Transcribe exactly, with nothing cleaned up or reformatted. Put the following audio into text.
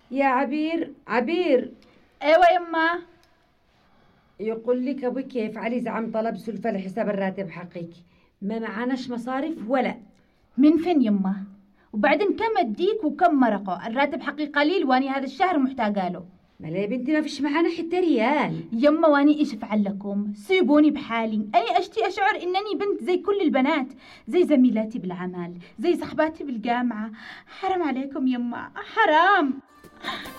يا عبير عبير. ايوه يما. يقول لك ابوك كيف علي زعم طلب سلفة لحساب الراتب حقيقي، ما معناش مصاريف ولا. من فين يما؟ وبعدين كم اديك وكم مرقه؟ الراتب حقي قليل واني هذا الشهر محتاجه له. ما لا يا بنتي ما فيش معانا حتى ريال. يما واني ايش افعل لكم؟ سيبوني بحالي، اني اشتي اشعر انني بنت زي كل البنات، زي زميلاتي بالعمل، زي صحباتي بالجامعه. حرام عليكم يما، حرام.